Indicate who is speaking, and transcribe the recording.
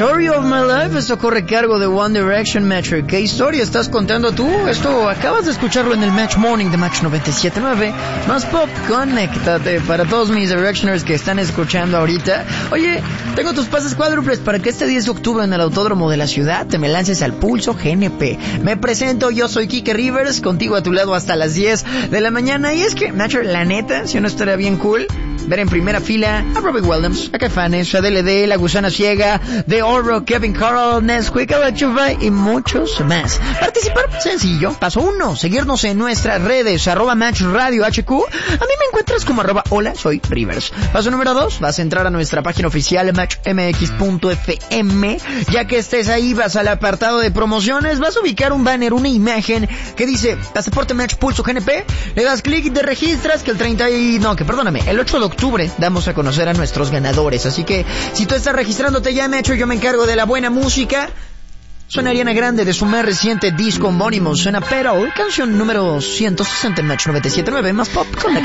Speaker 1: Story of My Life, esto corre cargo de One Direction, Match. ¿Qué historia estás contando tú? Esto acabas de escucharlo en el Match Morning de Match 97.9. Más pop, conéctate para todos mis Directioners que están escuchando ahorita. Oye, tengo tus pases cuádruples para que este 10 de octubre en el Autódromo de la Ciudad te me lances al Pulso GNP. Me presento, yo soy Kike Rivers, contigo a tu lado hasta las 10 de la mañana. Y es que, Nacho, la neta, si no estaría bien cool ver en primera fila a Robbie Williams, a Caifanes, a DLD, La Gusana Ciega, The Oro, Kevin Carroll, Nesquik, Electrify y muchos más. Participar sencillo. Paso 1, seguirnos en nuestras redes, @MatchRadioHQ. A mí me encuentras como @hola, soy Rivers. Paso número 2, vas a entrar a nuestra página oficial matchmx.fm. Ya que estés ahí, vas al apartado de promociones, vas a ubicar un banner, una imagen que dice Pasaporte Match Pulso GNP. Le das clic y te registras que el 8 de octubre damos a conocer a nuestros ganadores. Así que si tú estás registrándote ya, Metro, yo me encargo de la buena música. Suena Ariana Grande de su más reciente disco homónimo, suena Petal, canción número 160 en Match 97.9, más pop con la